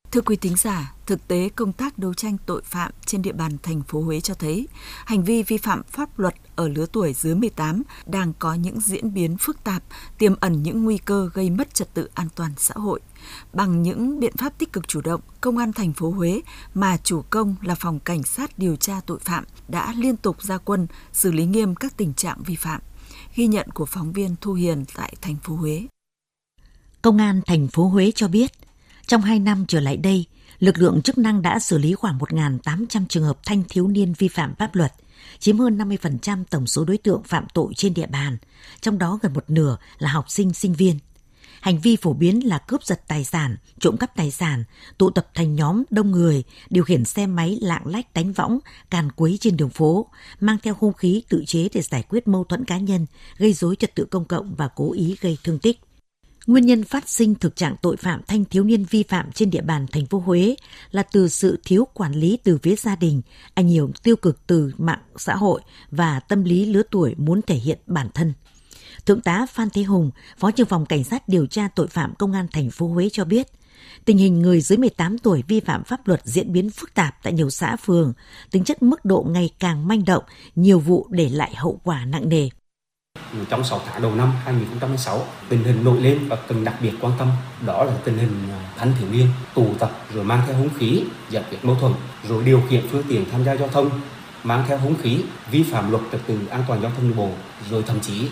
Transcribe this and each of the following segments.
Thưa quý thính giả, thực tế công tác đấu tranh tội phạm trên địa bàn thành phố Huế cho thấy hành vi vi phạm pháp luật ở lứa tuổi dưới 18 đang có những diễn biến phức tạp, tiềm ẩn những nguy cơ gây mất trật tự an toàn xã hội. Bằng những biện pháp tích cực chủ động, Công an thành phố Huế mà chủ công là Phòng Cảnh sát điều tra tội phạm đã liên tục ra quân xử lý nghiêm các tình trạng vi phạm. Ghi nhận của phóng viên Thu Hiền tại thành phố Huế. Công an thành phố Huế cho biết, trong 2 năm trở lại đây, lực lượng chức năng đã xử lý khoảng 1.800 trường hợp thanh thiếu niên vi phạm pháp luật, chiếm hơn 50% tổng số đối tượng phạm tội trên địa bàn, trong đó gần một nửa là học sinh, sinh viên. Hành vi phổ biến là cướp giật tài sản, trộm cắp tài sản, tụ tập thành nhóm đông người, điều khiển xe máy lạng lách đánh võng, càn quấy trên đường phố, mang theo hung khí tự chế để giải quyết mâu thuẫn cá nhân, gây rối trật tự công cộng và cố ý gây thương tích. Nguyên nhân phát sinh thực trạng tội phạm thanh thiếu niên vi phạm trên địa bàn thành phố Huế là từ sự thiếu quản lý từ phía gia đình, ảnh hưởng tiêu cực từ mạng xã hội và tâm lý lứa tuổi muốn thể hiện bản thân. Thượng tá Phan Thế Hùng, Phó trưởng phòng Cảnh sát điều tra tội phạm Công an thành phố Huế cho biết, tình hình người dưới 18 tuổi vi phạm pháp luật diễn biến phức tạp tại nhiều xã phường, tính chất mức độ ngày càng manh động, nhiều vụ để lại hậu quả nặng nề. Trong 6 tháng đầu năm 2016, tình hình nổi lên và cần đặc biệt quan tâm đó là tình hình thanh thiếu niên tụ tập rồi mang theo hung khí giải quyết mâu thuẫn, rồi điều khiển phương tiện tham gia giao thông mang theo hung khí, vi phạm luật trật tự an toàn giao thông đường bộ, rồi thậm chí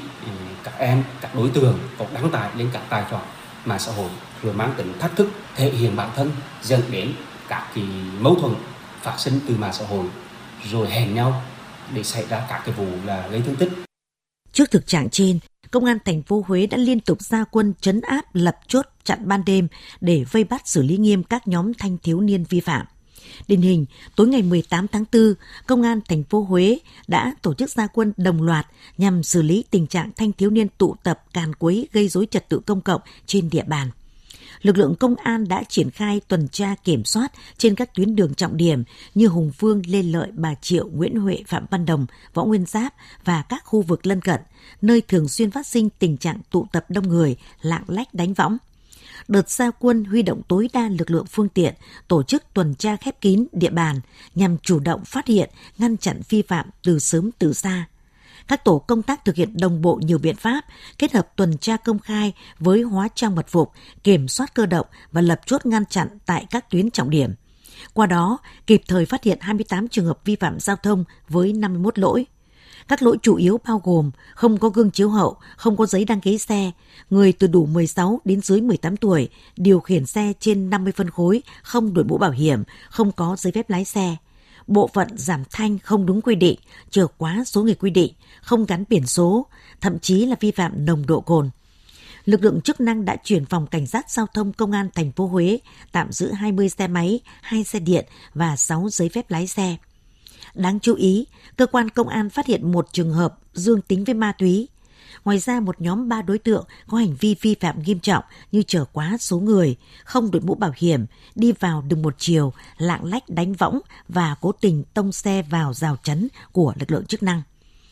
các đối tượng còn đăng tải lên các tài khoản mạng xã hội rồi mang tính thách thức, thể hiện bản thân, dẫn đến các mâu thuẫn phát sinh từ mạng xã hội, rồi hẹn nhau để xảy ra các vụ là gây thương tích. Trước thực trạng trên, Công an thành phố Huế đã liên tục ra quân trấn áp, lập chốt chặn ban đêm để vây bắt xử lý nghiêm các nhóm thanh thiếu niên vi phạm. Điển hình, tối ngày 18 tháng 4, Công an thành phố Huế đã tổ chức ra quân đồng loạt nhằm xử lý tình trạng thanh thiếu niên tụ tập càn quấy gây rối trật tự công cộng trên địa bàn. Lực lượng công an đã triển khai tuần tra kiểm soát trên các tuyến đường trọng điểm như Hùng Vương, Lê Lợi, Bà Triệu, Nguyễn Huệ, Phạm Văn Đồng, Võ Nguyên Giáp và các khu vực lân cận, nơi thường xuyên phát sinh tình trạng tụ tập đông người, lạng lách đánh võng. Đợt ra quân huy động tối đa lực lượng phương tiện, tổ chức tuần tra khép kín địa bàn nhằm chủ động phát hiện, ngăn chặn vi phạm từ sớm từ xa. Các tổ công tác thực hiện đồng bộ nhiều biện pháp, kết hợp tuần tra công khai với hóa trang mật phục, kiểm soát cơ động và lập chốt ngăn chặn tại các tuyến trọng điểm. Qua đó, kịp thời phát hiện 28 trường hợp vi phạm giao thông với 51 lỗi. Các lỗi chủ yếu bao gồm không có gương chiếu hậu, không có giấy đăng ký xe, người từ đủ 16 đến dưới 18 tuổi, điều khiển xe trên 50 phân khối, không đội mũ bảo hiểm, không có giấy phép lái xe. Bộ phận giảm thanh không đúng quy định, chở quá số người quy định, không gắn biển số, thậm chí là vi phạm nồng độ cồn. Lực lượng chức năng đã chuyển Phòng Cảnh sát Giao thông Công an thành phố Huế tạm giữ 20 xe máy, 2 xe điện và 6 giấy phép lái xe. Đáng chú ý, cơ quan công an phát hiện một trường hợp dương tính với ma túy. Ngoài ra, một nhóm 3 đối tượng có hành vi vi phạm nghiêm trọng như chở quá số người, không đội mũ bảo hiểm, đi vào đường một chiều, lạng lách đánh võng và cố tình tông xe vào rào chắn của lực lượng chức năng.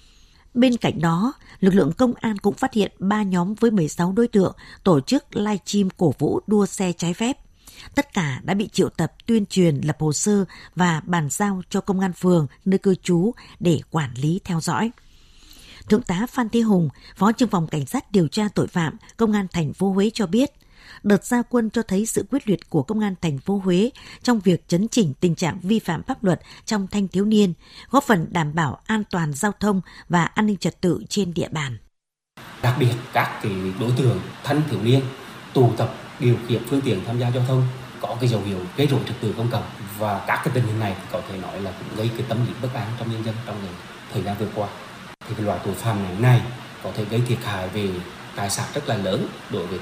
Bên cạnh đó, lực lượng công an cũng phát hiện 3 nhóm với 16 đối tượng tổ chức livestream cổ vũ đua xe trái phép. Tất cả đã bị triệu tập tuyên truyền, lập hồ sơ và bàn giao cho công an phường nơi cư trú để quản lý theo dõi. Thượng tá Phan Thế Hùng, Phó trưởng phòng Cảnh sát điều tra tội phạm Công an thành phố Huế cho biết, đợt ra quân cho thấy sự quyết liệt của Công an thành phố Huế trong việc chấn chỉnh tình trạng vi phạm pháp luật trong thanh thiếu niên, góp phần đảm bảo an toàn giao thông và an ninh trật tự trên địa bàn. Đặc biệt các đối tượng thanh thiếu niên tụ tập điều khiển phương tiện tham gia giao thông có dấu hiệu gây rối trật tự công cộng, và các tình hình này có thể nói là cũng gây tâm lý bất an trong nhân dân trong thời gian vừa qua. Thì loại tội phạm này có thể gây thiệt hại về tài sản rất là lớn đối với